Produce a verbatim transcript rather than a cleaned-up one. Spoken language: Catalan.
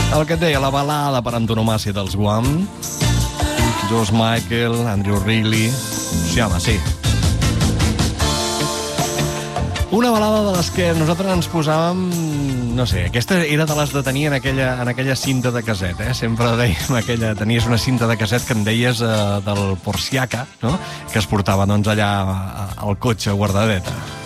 El que et deia, la balada per antonomàcia dels Wham. George Michael, Andrew Riley... Sí, home, sí. Una balada de les que nosaltres ens posàvem... No sé, aquesta era de les de tenir en aquella, en aquella cinta de caset, eh? Sempre dèiem aquella... Tenies una cinta de caset que en deies eh, del Porciaca, no? Que es portava, doncs, allà al cotxe guardadeta.